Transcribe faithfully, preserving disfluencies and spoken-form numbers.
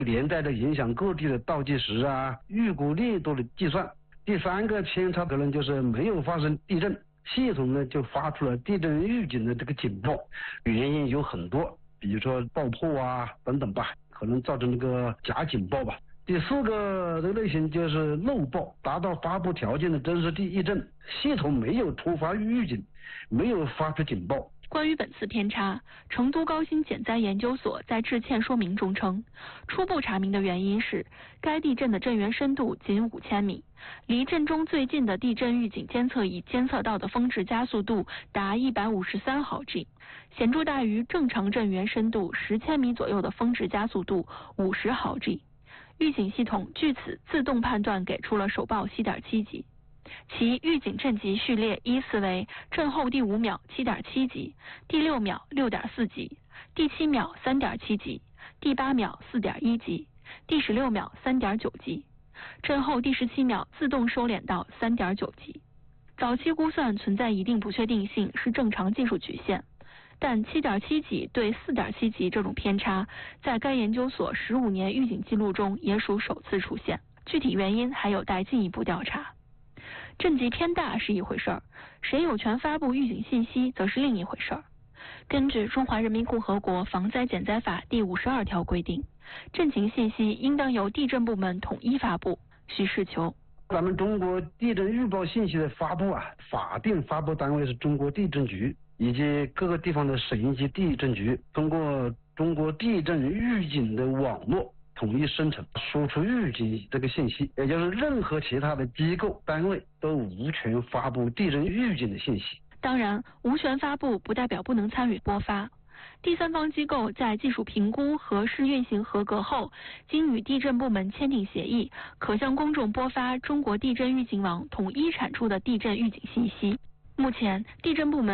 连带的影响各地的倒计时啊、预估力度的计算。第三个偏差可能就是没有发生地震，系统呢就发出了地震预警的这个警报，原因有很多，比如说爆破啊等等吧，可能造成这个假警报吧。第四个这个类型就是漏报，达到发布条件的真实地震，系统没有突发预警，没有发出警报。 关于本次偏差，成都高新减灾研究所在致歉说明中称，初步查明的原因是该地震的震源深度仅五千米，离震中最近的地震预警监测仪监测到的峰值加速度达一百五十三毫G，显著大于正常震源深度十千米左右的峰值加速度五十毫G。预警系统据此自动判断给出了首报 七点七级。其预警震级序列依次为震后第五秒 七点七级，第六秒 六点四级，第七秒 三点七级，第八秒 四点一级，第十六秒 三点九级，震后第十七秒自动收敛到 三点九级。早期估算存在一定不确定性，是正常技术曲线，但 七点七级对 四点七级这种偏差，在该研究所十五年预警记录中也属首次出现，具体原因还有待进一步调查。震级偏大是一回事儿，谁有权发布预警信息则是另一回事儿。根据《中华人民共和国防灾减灾法》第五十二条规定，震情信息应当由地震部门统一发布，需事求。 咱们中国地震预报信息的发布啊，法定发布单位是中国地震局以及各个地方的省一级地震局，通过中国地震预警的网络统一生成输出预警这个信息，也就是任何其他的机构单位都无权发布地震预警的信息。 当然，无权发布不代表不能参与播发。第三方机构在技术评估和试运行合格后，经与地震部门签订协议，可向公众播发中国地震预警网统一产出的地震预警信息。目前，地震部门